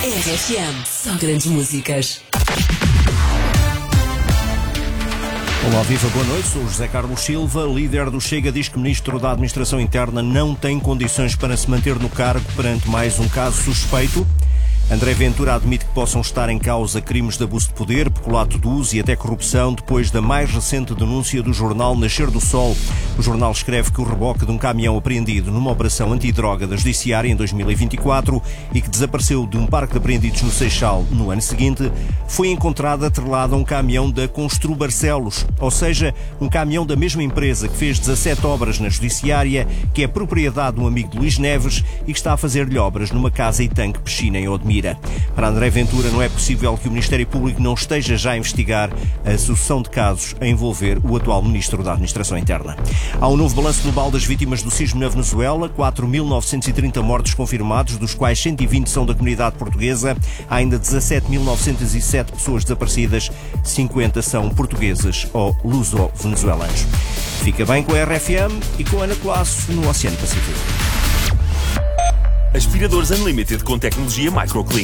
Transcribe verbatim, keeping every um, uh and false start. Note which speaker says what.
Speaker 1: R F M, só grandes músicas.
Speaker 2: Olá, viva, boa noite. Sou José Carlos Silva, líder do Chega. Diz que o Ministro da Administração Interna não tem condições para se manter no cargo perante mais um caso suspeito. André Ventura admite que possam estar em causa crimes de abuso de poder, peculato de uso e até corrupção depois da mais recente denúncia do jornal Nascer do Sol. O jornal escreve que o reboque de um caminhão apreendido numa operação antidroga da Judiciária em dois mil e vinte e quatro e que desapareceu de um parque de apreendidos no Seixal no ano seguinte, foi encontrado atrelado a um caminhão da Constru Barcelos, ou seja, um caminhão da mesma empresa que fez dezassete obras na Judiciária, que é propriedade de um amigo de Luís Neves e que está a fazer-lhe obras numa casa e tanque piscina em Odmira. Para André Ventura, não é possível que o Ministério Público não esteja já a investigar a sucessão de casos a envolver o atual Ministro da Administração Interna. Há um novo balanço global das vítimas do sismo na Venezuela, quatro mil novecentos e trinta mortos confirmados, dos quais cento e vinte são da comunidade portuguesa. Há ainda dezassete mil novecentos e sete pessoas desaparecidas, cinquenta são portuguesas ou luso-venezuelanos. Fica bem com a R F M e com a Ana Colasso no Oceano Pacífico.
Speaker 3: Aspiradores Unlimited com tecnologia Microclean.